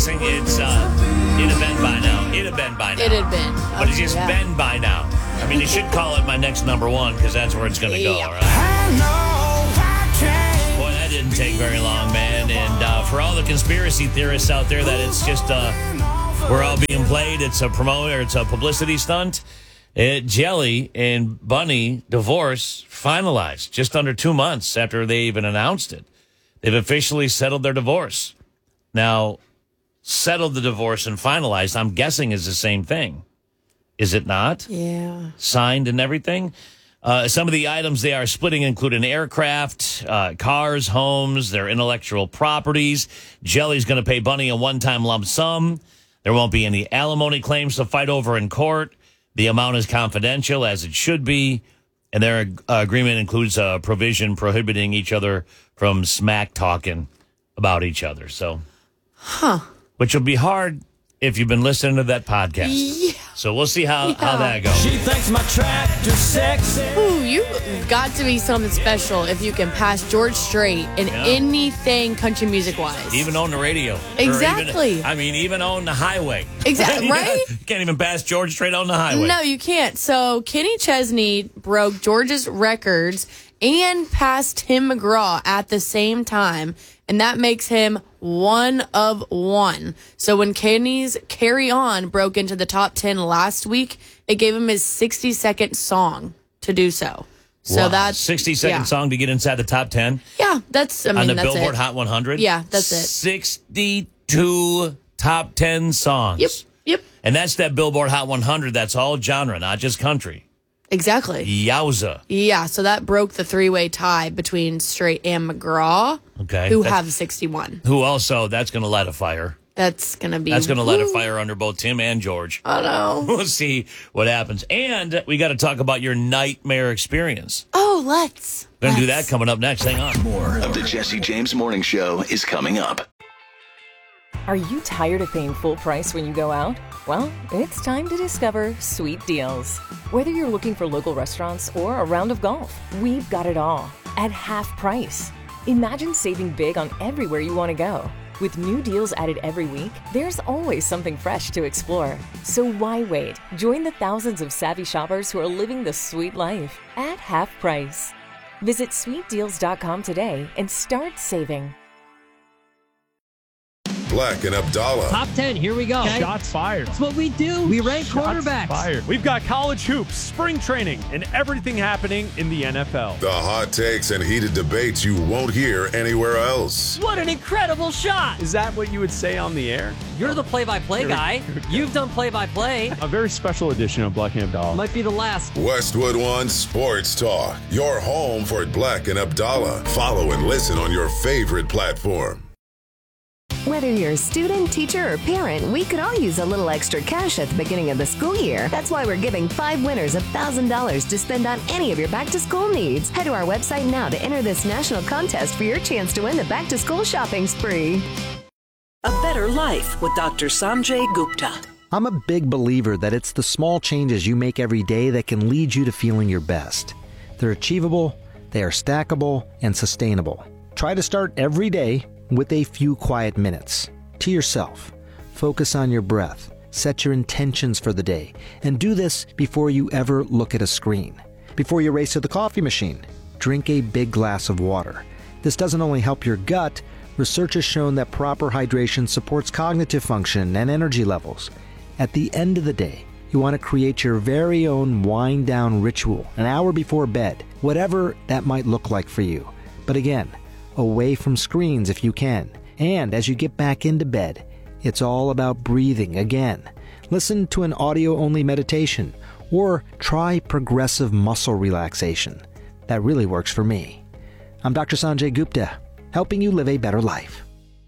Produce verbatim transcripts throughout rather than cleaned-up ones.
guessing it's uh, it had been by now. It had been by now. It had been. But Okay, it's just yeah. been by now. I mean, you should call it my next number one because that's where it's going to go, Yeah. all right? Boy, that didn't take very long, man. And uh, for all the conspiracy theorists out there that it's just, uh, we're all being played, it's a promote or it's a publicity stunt. It, Jelly and Bunny divorce finalized just under two months after they even announced it. They've officially settled their divorce. Now, settled the divorce and finalized, I'm guessing is the same thing. Is it not? Yeah. Signed and everything? Uh, some of the items they are splitting include an aircraft, uh, cars, homes, their intellectual properties. Jelly's going to pay Bunny a one-time lump sum. There won't be any alimony claims to fight over in court. The amount is confidential, as it should be. And their uh, agreement includes a provision prohibiting each other from smack talking about each other. So, Huh. which will be hard if you've been listening to that podcast. Yeah. So we'll see how, Yeah. how that goes. She thinks my tractor sexy. Ooh, you've got to be something special if you can pass George Strait in Yeah. anything country music-wise. Even on the radio. Or Exactly. even- I mean, even on the highway. Exactly, right? You can't even pass George Strait on the highway. No, you can't. So Kenny Chesney broke George's records and passed Tim McGraw at the same time, and that makes him one of one. So when Kenny's Carry On broke into the top ten last week, it gave him his sixty-second song to do so. So Wow. that's sixty-second yeah. song to get inside the top ten Yeah, that's I mean on the that's Billboard it. Hot one hundred. Yeah, that's it. sixty-two top ten songs. Yep, yep, And that's that Billboard Hot one hundred. That's all genre, not just country. exactly. Yowza. Yeah, so that broke the three-way tie between Strait and McGraw, Okay. who That's- have sixty-one. Who also, that's going to light a fire. That's gonna be That's going to light a Woo. fire under both Tim and George. Oh no. We'll see what happens. And we got to talk about your nightmare experience. Oh, let's. We're going to do Let's. that coming up next. Hang on. More of the Jesse James Morning Show is coming up. Are you tired of paying full price when you go out? Well, it's time to discover Sweet Deals. Whether you're looking for local restaurants or a round of golf, we've got it all at half price. Imagine saving big on everywhere you want to go. With new deals added every week, there's always something fresh to explore. So why wait? Join the thousands of savvy shoppers who are living the sweet life at half price. Visit sweet deals dot com today and start saving. Black and Abdallah. Top ten, here we go. Shots fired. That's what we do. We rank Shots quarterbacks. fired. We've got college hoops, spring training, and everything happening in the N F L. The hot takes and heated debates you won't hear anywhere else. What an incredible shot. Is that what you would say on the air? You're the play-by-play Here we- guy. here we go. You've done play-by-play. A very special edition of Black and Abdallah. Might be the last. Westwood One Sports Talk. Your home for Black and Abdallah. Follow and listen on your favorite platform. Whether you're a student, teacher, or parent, we could all use a little extra cash at the beginning of the school year. That's why we're giving five winners one thousand dollars to spend on any of your back-to-school needs. Head to our website now to enter this national contest for your chance to win the back-to-school shopping spree. A Better Life with Doctor Sanjay Gupta. I'm a big believer that it's the small changes you make every day that can lead you to feeling your best. They're achievable, they are stackable, and sustainable. Try to start every day with a few quiet minutes to yourself. Focus on your breath, set your intentions for the day, and do this before you ever look at a screen. Before you race to the coffee machine, drink a big glass of water. This doesn't only help your gut, research has shown that proper hydration supports cognitive function and energy levels. At the end of the day, you want to create your very own wind down ritual an hour before bed, whatever that might look like for you. But again, away from screens if you can. And as you get back into bed, it's all about breathing again. Listen to an audio-only meditation or try progressive muscle relaxation. That really works for me. I'm Doctor Sanjay Gupta, helping you live a better life.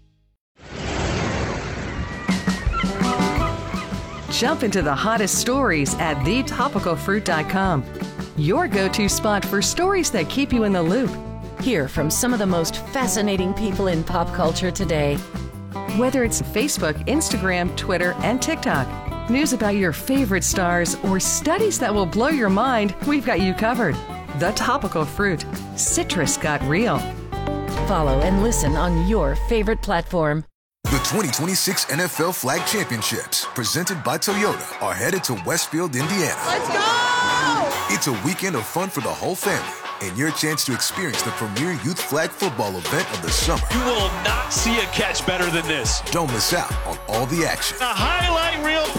Jump into the hottest stories at the topical fruit dot com. Your go-to spot for stories that keep you in the loop. Hear from some of the most fascinating people in pop culture today. Whether it's Facebook, Instagram, Twitter, and TikTok, news about your favorite stars, or studies that will blow your mind, we've got you covered. The Topical Fruit. Citrus got real. Follow and listen on your favorite platform. The twenty twenty-six N F L Flag Championships, presented by Toyota, are headed to Westfield, Indiana. Let's go! It's a weekend of fun for the whole family and your chance to experience the premier youth flag football event of the summer. You will not see a catch better than this. Don't miss out on all the action. A highlight reel